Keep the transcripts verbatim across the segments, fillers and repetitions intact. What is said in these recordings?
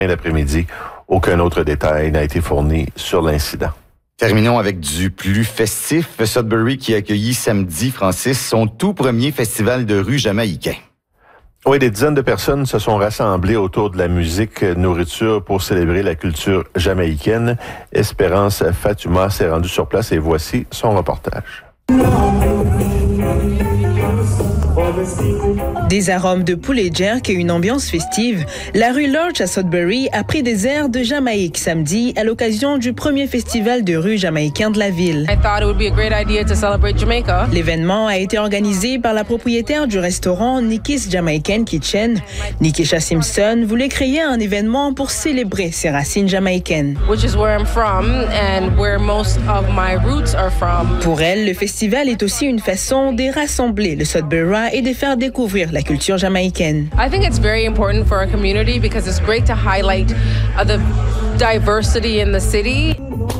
l'après-midi. Aucun autre détail n'a été fourni sur l'incident. Terminons avec du plus festif. Sudbury qui a accueilli samedi, Francis, son tout premier festival de rue jamaïcain. Oui, des dizaines de personnes se sont rassemblées autour de la musique nourriture pour célébrer la culture jamaïcaine. Espérance Fatouma s'est rendue sur place et voici son reportage. Des arômes de poulet jerk et une ambiance festive, la rue Lodge à Sudbury a pris des airs de Jamaïque samedi à l'occasion du premier festival de rue jamaïcain de la ville. I thought it would be a great idea to celebrate Jamaica. L'événement a été organisé par la propriétaire du restaurant Nikki's Jamaican Kitchen. Nikisha Simpson voulait créer un événement pour célébrer ses racines jamaïcaines. Which is where I'm from and where most of my roots are from. Pour elle, le festival est aussi une façon de rassembler le Sudbury et de faire découvrir la culture jamaïcaine. I think it's very important for our community because it's great to highlight uh, the diversity in the city.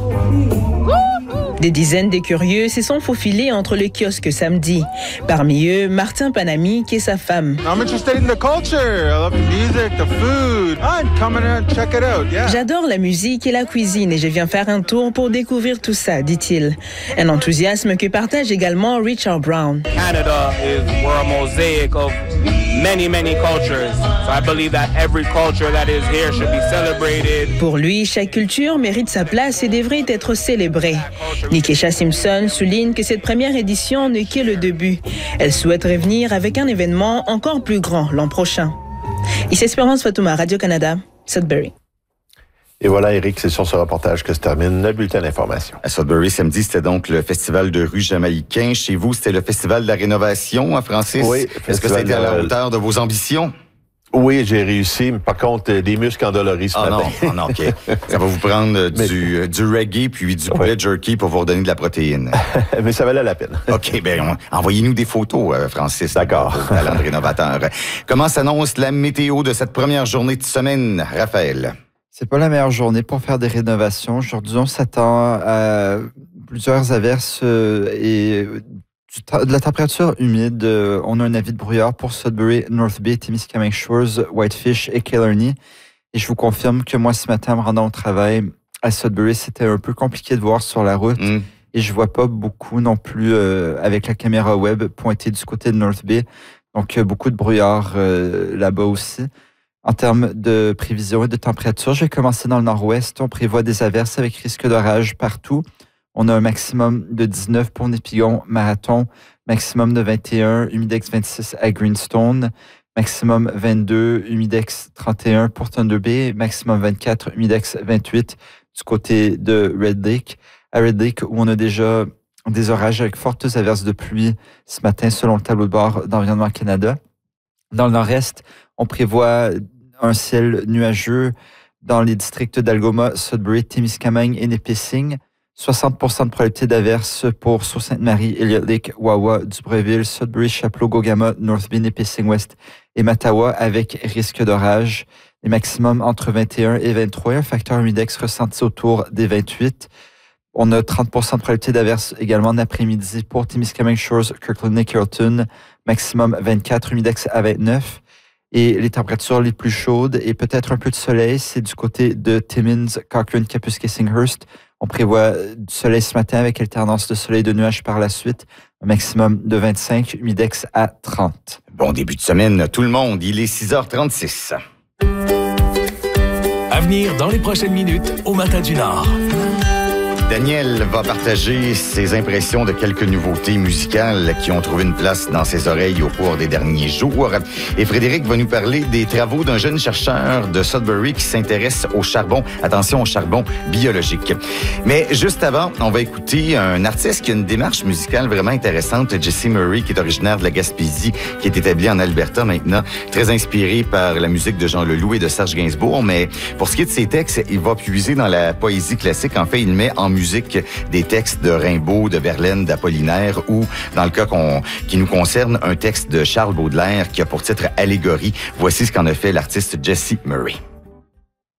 Des dizaines de curieux se sont faufilés entre le kiosque samedi. Parmi eux, Martin Panami, qui est sa femme. I'm interested in the culture. I love the music, the food. I'm coming and check it out. Yeah. J'adore la musique et la cuisine et je viens faire un tour pour découvrir tout ça, dit-il. Un enthousiasme que partage également Richard Brown. Canada is we're a mosaic of many, many cultures. So I believe that every culture that is here should be celebrated. Pour lui, chaque culture mérite sa place et devrait être célébrée. Nikisha Simpson souligne que cette première édition n'est que le début. Elle souhaite revenir avec un événement encore plus grand l'an prochain. Ici Espérance Fatouma, Radio-Canada, Sudbury. Et voilà, Eric, c'est sur ce reportage que se termine le bulletin d'information. À Sudbury, samedi, c'était donc le festival de rue jamaïcain. Chez vous, c'était le festival de la rénovation, hein, Francis? Oui. Est-ce que ça a été à la hauteur de vos ambitions? Oui, j'ai réussi. Par contre, des muscles endoloris ce ah matin. Non, ah non, OK. Ça va vous prendre du, Mais... du reggae puis du poulet ouais. jerky pour vous redonner de la protéine. Mais ça valait la peine. OK, bien, envoyez-nous des photos, Francis. D'accord. Talent de rénovateur. Comment s'annonce la météo de cette première journée de semaine, Raphaël? C'est pas la meilleure journée pour faire des rénovations. Aujourd'hui, on s'attend à plusieurs averses et de la température humide. On a un avis de brouillard pour Sudbury, North Bay, Témiscamingue Shores, Whitefish et Killarney. Et je vous confirme que moi, ce matin, en me rendant au travail à Sudbury, c'était un peu compliqué de voir sur la route. Mm. Et je vois pas beaucoup non plus euh, avec la caméra web pointée du côté de North Bay. Donc, euh, beaucoup de brouillard euh, là-bas aussi. En termes de prévision et de température, je vais commencer dans le nord-ouest. On prévoit des averses avec risque d'orage partout. On a un maximum de dix-neuf pour Népigon, Marathon, maximum de vingt et un, Humidex vingt-six à Greenstone, maximum vingt-deux, Humidex trente et un pour Thunder Bay, maximum vingt-quatre, Humidex vingt-huit du côté de Red Lake. À Red Lake, où on a déjà des orages avec fortes averses de pluie ce matin selon le tableau de bord d'Environnement Canada. Dans le nord-est, on prévoit un ciel nuageux dans les districts d'Algoma, Sudbury, Témiscamingue et Nipissing. soixante pour cent de probabilité d'averse pour Sault-Sainte-Marie, Elliott Lake, Wawa, Dubreuilville, Sudbury, Chapleau, Gogama, North Bay, Nipissing-Ouest et Mattawa avec risque d'orage. Les maximums entre vingt et un et vingt-trois. Un facteur humidex ressenti autour des vingt-huit. On a trente pour cent de probabilité d'averse également en après-midi pour Témiscamingue Shores, Kirkland et Carleton. Maximum vingt-quatre, humidex à vingt-neuf. Et les températures les plus chaudes et peut-être un peu de soleil, c'est du côté de Timmins, Cochrane, Kapuskasing-Hearst. On prévoit du soleil ce matin avec alternance de soleil et de nuages par la suite. Un maximum de vingt-cinq, humidex à trente. Bon début de semaine, tout le monde. Il est six heures trente-six. À venir dans les prochaines minutes au Matin du Nord. Daniel va partager ses impressions de quelques nouveautés musicales qui ont trouvé une place dans ses oreilles au cours des derniers jours. Et Frédéric va nous parler des travaux d'un jeune chercheur de Sudbury qui s'intéresse au charbon. Attention au charbon biologique. Mais juste avant, on va écouter un artiste qui a une démarche musicale vraiment intéressante, Jesse Murray, qui est originaire de la Gaspésie, qui est établi en Alberta maintenant, très inspiré par la musique de Jean Leloup et de Serge Gainsbourg. Mais pour ce qui est de ses textes, il va puiser dans la poésie classique. En fait, il met en musique des textes de Rimbaud, de Verlaine, d'Apollinaire ou, dans le cas qu'on, qui nous concerne, un texte de Charles Baudelaire qui a pour titre Allégorie. Voici ce qu'en a fait l'artiste Jesse Murray.